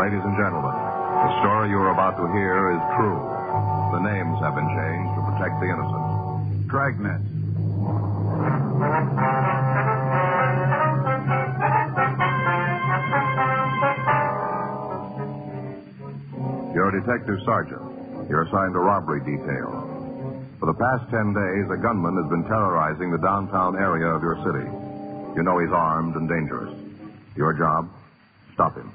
ladies and gentlemen. The story you are about to hear is true. The names have been changed to protect the innocent. Dragnet. You're a detective sergeant. You're assigned to robbery detail. For the past 10 days, a gunman has been terrorizing the downtown area of your city. You know he's armed and dangerous. Your job? Stop him.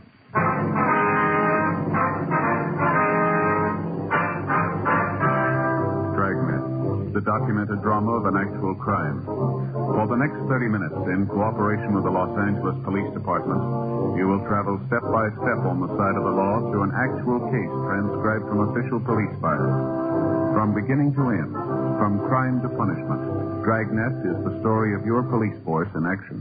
Dragnet, the documented drama of an actual crime. For the next 30 minutes, in cooperation with the Los Angeles Police Department, you will travel step by step on the side of the law through an actual case transcribed from official police files. From beginning to end, from crime to punishment, Dragnet is the story of your police force in action.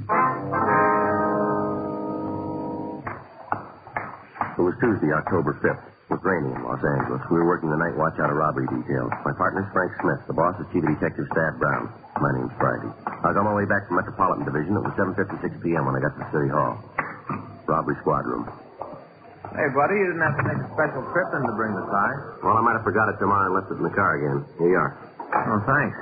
It was Tuesday, October 5th. It was raining in Los Angeles. We were working the night watch out of robbery details. My partner's Frank Smith. The boss is Chief of Detective Stab Brown. My name's Friday. I was on my way back from Metropolitan Division. It was 7:56 p.m. when I got to City Hall. Robbery squad room. Hey, buddy, you didn't have to make a special trip in to bring the car. Well, I might have forgot it tomorrow and left it in the car again. Here you are. Oh, thanks.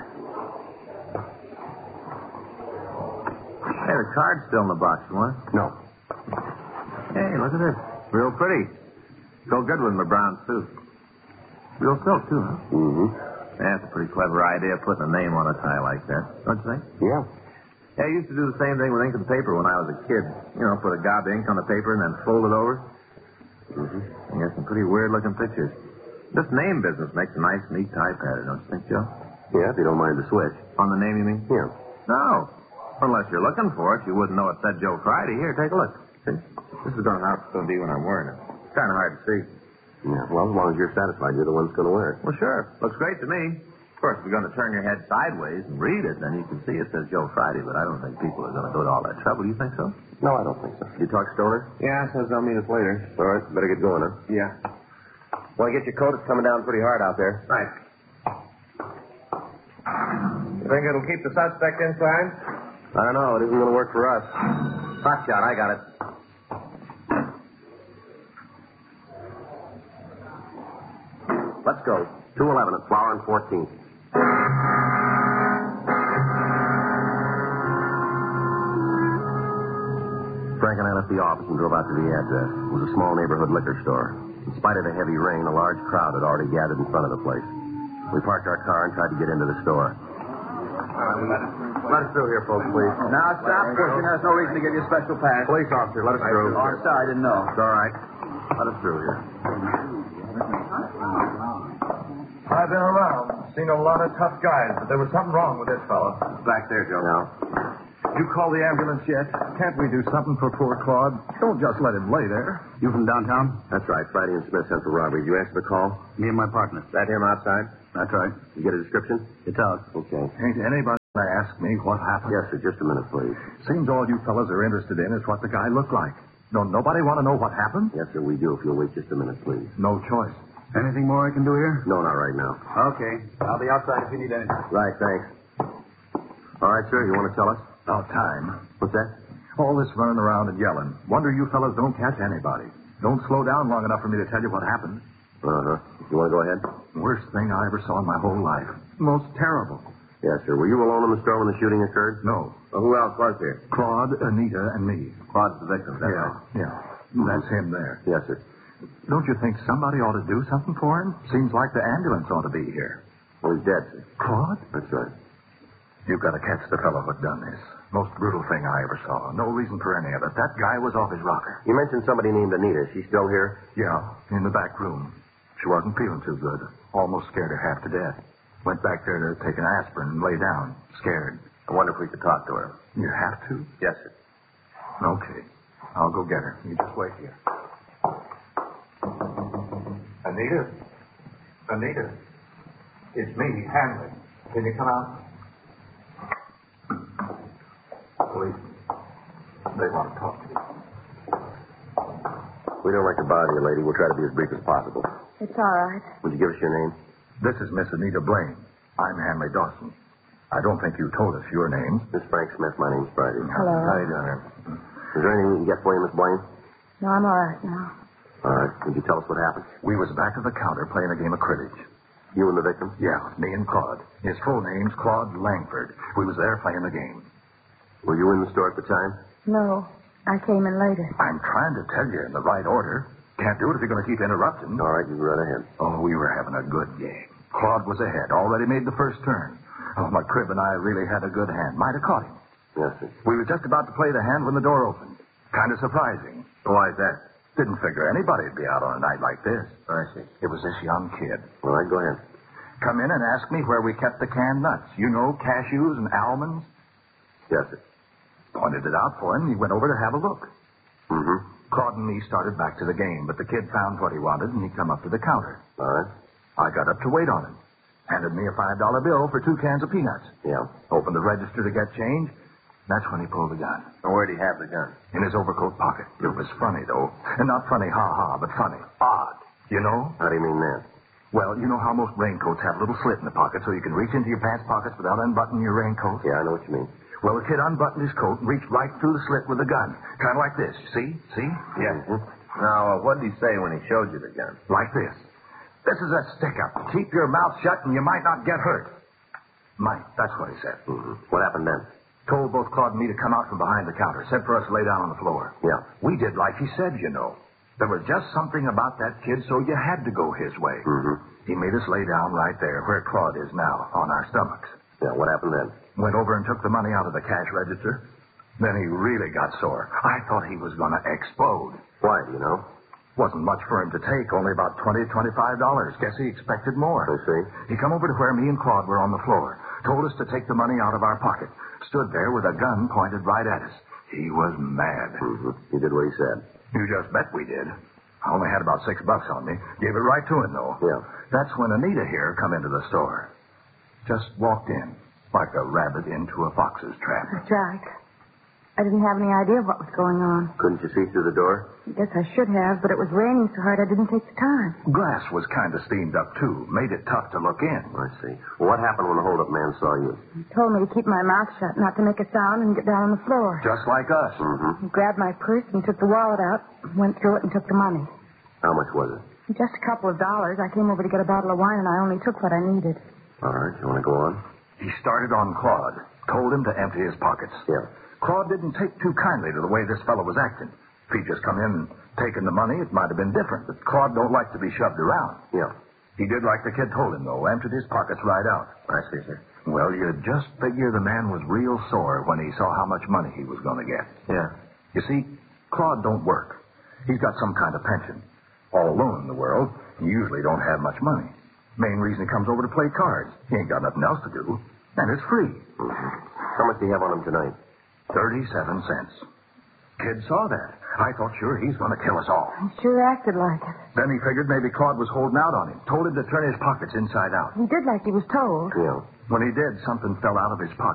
Hey, the card's still in the box, you want? No. Hey, look at this. Real pretty. Go good with my brown suit. Real silk, too, huh? Mm-hmm. That's a pretty clever idea, putting a name on a tie like that. Don't you think? Yeah. Yeah, I used to do the same thing with ink and paper when I was a kid. You know, put a gob of ink on the paper and then fold it over. Mm-hmm. You get some pretty weird-looking pictures. This name business makes a nice, neat tie pattern, don't you think, Joe? Yeah, if you don't mind the switch. On the name, you mean? Yeah. No. Unless you're looking for it, you wouldn't know it said Joe Friday. Here, take a look. See? This is how it's going to be when I'm wearing it. It's kind of hard to see. Yeah, well, as long as you're satisfied, you're the one that's going to wear it. Well, sure. Looks great to me. Of course, if you're going to turn your head sideways and read it, then you can see it says Joe Friday, but I don't think people are going to go to all that trouble. You think so? No, I don't think so. You talk Stoner? Yeah, says they'll meet us later. All right, better get going, huh? Yeah. Want to get your coat? It's coming down pretty hard out there. Right. You think it'll keep the suspect inside? I don't know. It isn't going to work for us. Hot shot, I got it. Let's go. 211 at Flower and 14th. Frank and I left the office and drove out to the address. It was a small neighborhood liquor store. In spite of the heavy rain, a large crowd had already gathered in front of the place. We parked our car and tried to get into the store. Let us through here, folks, please. Now, stop pushing. There's no reason to give you a special pass. Police officer, let us through. Oh, I'm sorry, I didn't know. It's all right. Let us through here. I've been around, seen a lot of tough guys, but there was something wrong with this fellow. Back there, Joe. Now. You call the ambulance yet? Can't we do something for poor Claude? Don't just let him lay there. You from downtown? That's right. Friday and Smith sent for robbery. Did you answer the call? Me and my partner. That him outside? That's right. You get a description? It's out. Okay. Ain't anybody gonna ask me what happened? Yes, sir. Just a minute, please. Seems all you fellas are interested in is what the guy looked like. Don't nobody want to know what happened? Yes, sir, we do. If you'll wait just a minute, please. No choice. Anything more I can do here? No, not right now. Okay. I'll be outside if you need anything. Right, thanks. All right, sir. You want to tell us? About time. What's that? All this running around and yelling. Wonder you fellas don't catch anybody. Don't slow down long enough for me to tell you what happened. Uh-huh. You want to go ahead? Worst thing I ever saw in my whole life. Most terrible. Yes, sir. Were you alone in the store when the shooting occurred? No. Well, who else was there? Claude, Anita, and me. Claude's the victim. That's right. Yeah. That's him there. Yes, sir. Don't you think somebody ought to do something for him? Seems like the ambulance ought to be here. Well, he's dead, sir. Claude? That's right. You've got to catch the fellow who done this. Most brutal thing I ever saw. No reason for any of it. That guy was off his rocker. You mentioned somebody named Anita. Is she still here? Yeah, in the back room. She wasn't feeling too good. Almost scared her half to death. Went back there to take an aspirin and lay down, scared. I wonder if we could talk to her. You have to? Yes, sir. Okay. I'll go get her. You just wait here. Anita? Anita? It's me, Hanley. Can you come out? Police. They want to talk to you. We don't like to bother you, lady. We'll try to be as brief as possible. It's all right. Would you give us your name? This is Miss Anita Blaine. I'm Hanley Dawson. I don't think you told us your names. Miss Frank Smith. My name's Friday. Hello. How you doing? Is there anything we can get for you, Miss Blaine? No, I'm all right now. All right. Could you tell us what happened? We was back of the counter playing a game of cribbage. You and the victim? Yeah, me and Claude. His full name's Claude Langford. We was there playing the game. Were you in the store at the time? No, I came in later. I'm trying to tell you in the right order. Can't do it if you're going to keep interrupting. All right, you go right ahead. Oh, we were having a good game. Claude was ahead, already made the first turn. Oh, my crib and I really had a good hand. Might have caught him. Yes, sir. We were just about to play the hand when the door opened. Kind of surprising. Why is that? Didn't figure anybody'd be out on a night like this. I see. It was this young kid. All right, go ahead. Come in and ask me where we kept the canned nuts. You know, cashews and almonds. Yes, sir. Pointed it out for him. He went over to have a look. Mm-hmm. Claude and me started back to the game, but the kid found what he wanted, and he come up to the counter. All right. I got up to wait on him. Handed me a $5 bill for 2 cans of peanuts. Yeah. Opened the register to get change. That's when he pulled the gun. Where'd he have the gun? In his overcoat pocket. It was funny, though. And not funny, ha-ha, but funny. Odd. You know? How do you mean that? Well, you know how most raincoats have a little slit in the pocket so you can reach into your pants pockets without unbuttoning your raincoat? Yeah, I know what you mean. Well, the kid unbuttoned his coat and reached right through the slit with the gun. Kind of like this. See? See? Yeah. Mm-hmm. Now, what did he say when he showed you the gun? Like this. This is a stick-up. Keep your mouth shut and you might not get hurt. Might. That's what he said. Mm-hmm. What happened then? Told both Claude and me to come out from behind the counter. Said for us to lay down on the floor. Yeah. We did like he said, you know. There was just something about that kid, so you had to go his way. Mm-hmm. He made us lay down right there, where Claude is now, on our stomachs. Yeah, what happened then? Went over and took the money out of the cash register. Then he really got sore. I thought he was going to explode. Why, do you know? Wasn't much for him to take, only about $20, $25. Guess he expected more. I see. He come over to where me and Claude were on the floor. Told us to take the money out of our pocket. Stood there with a gun pointed right at us. He was mad. Mm-hmm. You did what he said. You just bet we did. I only had about $6 on me. Gave it right to him, though. Yeah. That's when Anita here come into the store. Just walked in, like a rabbit into a fox's trap. That's right. I didn't have any idea what was going on. Couldn't you see through the door? I guess I should have, but it was raining so hard I didn't take the time. Glass was kind of steamed up, too. Made it tough to look in. I see. Well, what happened when the hold-up man saw you? He told me to keep my mouth shut, not to make a sound, and get down on the floor. Just like us. Mm-hmm. He grabbed my purse and took the wallet out, went through it and took the money. How much was it? Just a couple of dollars. I came over to get a bottle of wine, and I only took what I needed. All right. You want to go on? He started on Claude. Told him to empty his pockets. Yeah. Claude didn't take too kindly to the way this fellow was acting. If he'd just come in and taken the money, it might have been different. But Claude don't like to be shoved around. Yeah. He did like the kid told him, though. Emptied his pockets right out. I see, sir. Well, you'd just figure the man was real sore when he saw how much money he was going to get. Yeah. You see, Claude don't work. He's got some kind of pension. All alone in the world, he usually don't have much money. Main reason he comes over to play cards. He ain't got nothing else to do. And it's free. Mm-hmm. How much do you have on him tonight? 37 cents. Kid saw that. I thought sure he's going to kill us all. He sure acted like it. Then he figured maybe Claude was holding out on him. Told him to turn his pockets inside out. He did like he was told. Yeah. When he did, something fell out of his pocket.